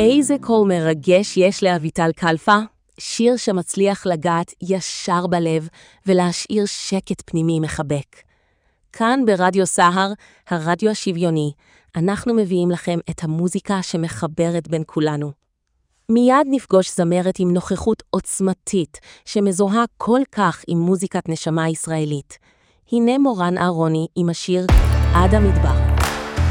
איזה קול מרגש יש לאביטל כלפה, שיר שמצליח לגעת ישר בלב ולהשאיר שקט פנימי מחבק. כאן ברדיו סהר, הרדיו השוויוני, אנחנו מביאים לכם את המוזיקה שמחברת בין כולנו. מיד נפגוש זמרת עם נוכחות עוצמתית שמזוהה כל כך עם מוזיקת נשמה ישראלית. הנה מורן אהרוני עם השיר עד המדבר.